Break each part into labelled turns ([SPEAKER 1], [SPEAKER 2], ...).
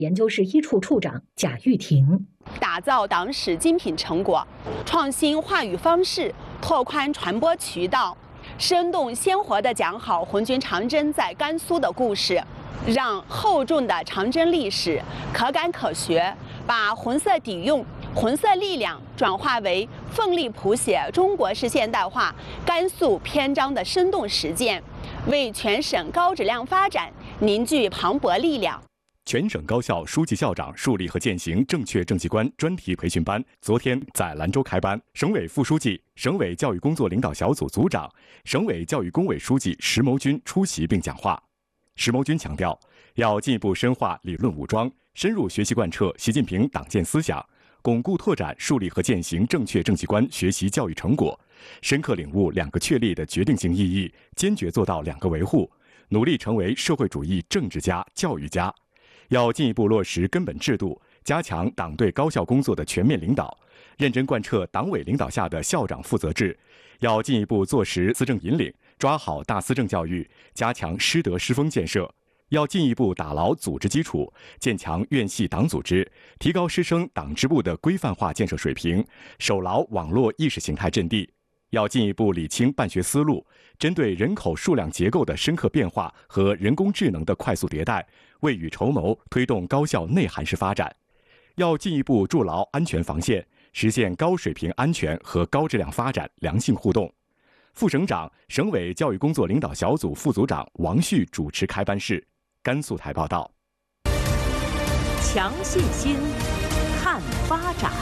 [SPEAKER 1] 研究室一处处长贾玉婷。
[SPEAKER 2] 打造党史精品成果，创新话语方式，拓宽传播渠道，生动鲜活地讲好红军长征在甘肃的故事，让厚重的长征历史可感可学，把红色底蕴、红色力量转化为奋力谱写中国式现代化甘肃篇章的生动实践，为全省高质量发展凝聚磅礴力量。
[SPEAKER 3] 全省高校书记校长树立和践行正确政绩观专题培训班昨天在兰州开班，省委副书记、省委教育工作领导小组组长、省委教育工委书记石谋军出席并讲话。石谋军强调，要进一步深化理论武装，深入学习贯彻习近平党建思想，巩固拓展树立和践行正确政绩观学习教育成果，深刻领悟两个确立的决定性意义，坚决做到两个维护，努力成为社会主义政治家、教育家。要进一步落实根本制度，加强党对高校工作的全面领导，认真贯彻党委领导下的校长负责制。要进一步做实思政引领，抓好大思政教育，加强师德师风建设。要进一步打牢组织基础，建强院系党组织，提高师生党支部的规范化建设水平，守牢网络意识形态阵地。要进一步理清办学思路，针对人口数量结构的深刻变化和人工智能的快速迭代，未雨绸缪，推动高校内涵式发展。要进一步筑牢安全防线，实现高水平安全和高质量发展良性互动。副省长、省委教育工作领导小组副组长王旭主持开班式。甘肃台报道。
[SPEAKER 4] 强信心，看发展。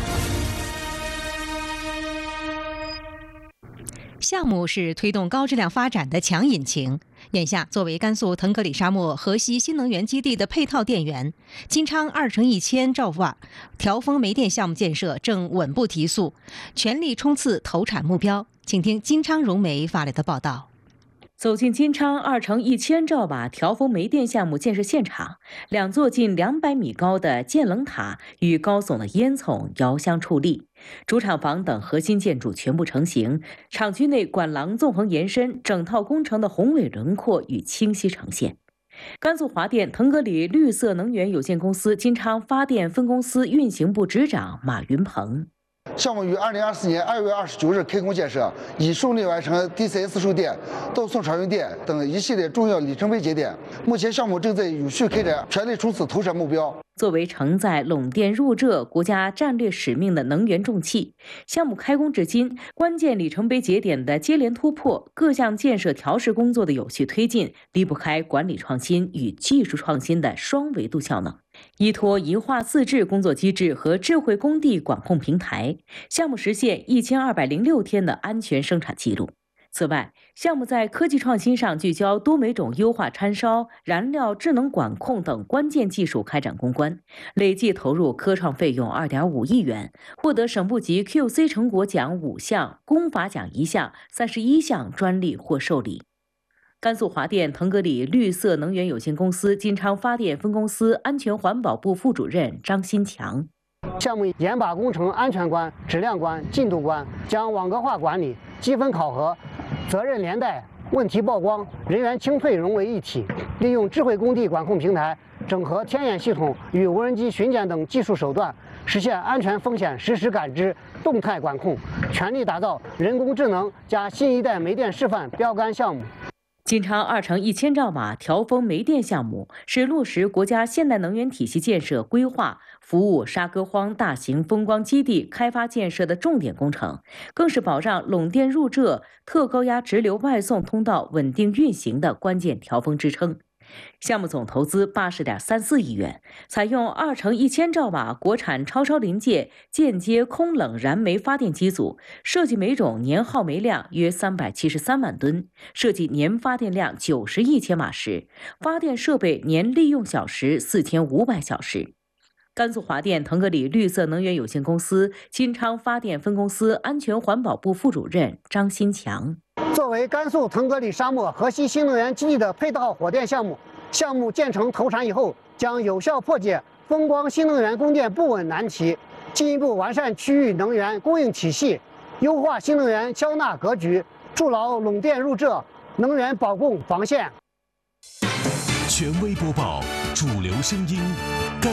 [SPEAKER 5] 项目是推动高质量发展的强引擎。眼下，作为甘肃腾格里沙漠河西新能源基地的配套电源，金昌2×1000兆瓦调峰煤电项目建设正稳步提速，全力冲刺投产目标。请听金昌融煤发来的报道。
[SPEAKER 6] 走进金昌2×1000兆瓦调峰煤电项目建设现场，两座近200米高的建冷塔与高耸的烟囱遥相矗立，主厂房等核心建筑全部成型，厂区内管廊纵横延伸，整套工程的宏伟轮廓与清晰呈现。甘肃华电腾格里绿色能源有限公司金昌发电分公司运行部执长马云鹏。
[SPEAKER 7] 项目于2024年2月29日开工建设，已顺利完成 DCS 售电、到送常用电等一系列重要里程碑节点。目前项目正在有序开展，全力冲刺投产目标。
[SPEAKER 6] 作为承载陇电入浙国家战略使命的能源重器，项目开工至今，关键里程碑节点的接连突破，各项建设调试工作的有序推进，离不开管理创新与技术创新的双维度效能。依托一化四治工作机制和智慧工地管控平台，项目实现1206天的安全生产记录。此外，项目在科技创新上聚焦多煤种优化掺烧、燃料智能管控等关键技术开展攻关，累计投入科创费用2.5亿元，获得省部级 QC 成果奖5项、功法奖1项，31项专利或受理。甘肃华电腾格里绿色能源有限公司金昌发电分公司安全环保部副主任张新强。
[SPEAKER 8] 项目严把工程安全关、质量关、进度关，将网格化管理、积分考核、责任连带、问题曝光、人员清退融为一体，利用智慧工地管控平台，整合天眼系统与无人机巡检等技术手段，实现安全风险实时感知、动态管控，全力打造人工智能加新一代煤电示范标杆项目。
[SPEAKER 6] 金昌2×1000兆瓦调峰煤电项目是落实国家现代能源体系建设规划、服务沙戈荒大型风光基地开发建设的重点工程，更是保障陇电入浙特高压直流外送通道稳定运行的关键调峰支撑。项目总投资80.34亿元，采用2×1000兆瓦国产超超临界间接空冷燃煤发电机组，设计煤种年耗煤量约373万吨，设计年发电量90亿千瓦时，发电设备年利用小时4500小时。甘肃华电腾格里绿色能源有限公司金昌发电分公司安全环保部副主任张新强。
[SPEAKER 8] 作为甘肃腾格里沙漠河西新能源基地的配套火电项目，项目建成投产以后，将有效破解风光新能源供电不稳难题，进一步完善区域能源供应体系，优化新能源交纳格局，筑牢陇电入浙能源保供防线。
[SPEAKER 9] 权威播报，主流声音。